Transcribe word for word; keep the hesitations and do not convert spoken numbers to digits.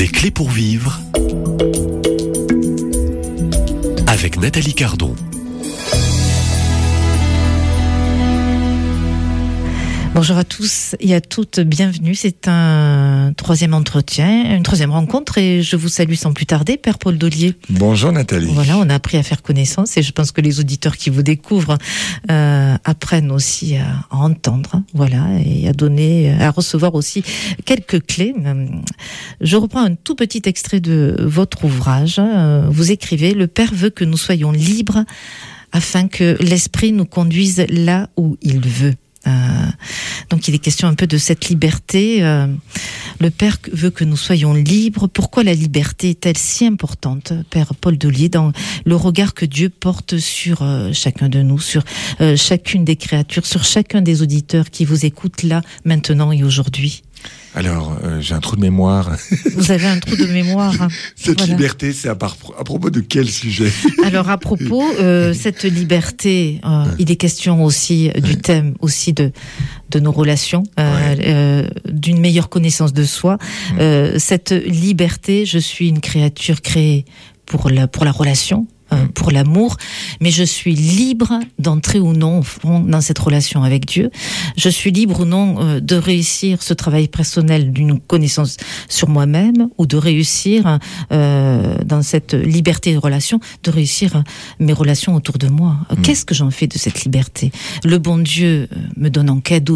Des clés pour vivre avec Nathalie Cardon. Bonjour à tous et à toutes, bienvenue. C'est un troisième entretien, une troisième rencontre et je vous salue sans plus tarder, Père Paul Daulier. Bonjour Nathalie. Voilà, on a appris à faire connaissance et je pense que les auditeurs qui vous découvrent euh, apprennent aussi à, à entendre, voilà, et à donner, à recevoir aussi quelques clés. Je reprends un tout petit extrait de votre ouvrage. Vous écrivez « Le Père veut que nous soyons libres afin que l'Esprit nous conduise là où il veut ». Euh, donc il est question un peu de cette liberté. Euh, le Père veut que nous soyons libres. Pourquoi la liberté est-elle si importante, Père Paul Daulier, dans le regard que Dieu porte sur euh, chacun de nous, sur euh, chacune des créatures, sur chacun des auditeurs qui vous écoutent là, maintenant et aujourd'hui? Alors, euh, j'ai un trou de mémoire. Vous avez un trou de mémoire. Cette voilà. liberté, c'est à, par, à propos de quel sujet? Alors, à propos, euh, cette liberté, euh, il est question aussi du thème aussi de de nos relations, euh, ouais. euh, d'une meilleure connaissance de soi. Euh, cette liberté, je suis une créature créée pour la pour la relation. Pour l'amour, mais je suis libre d'entrer ou non dans cette relation avec Dieu. Je suis libre ou non de réussir ce travail personnel d'une connaissance sur moi-même ou de réussir euh, dans cette liberté de relation, de réussir mes relations autour de moi. Mmh. Qu'est-ce que j'en fais de cette liberté? Le bon Dieu me donne en cadeau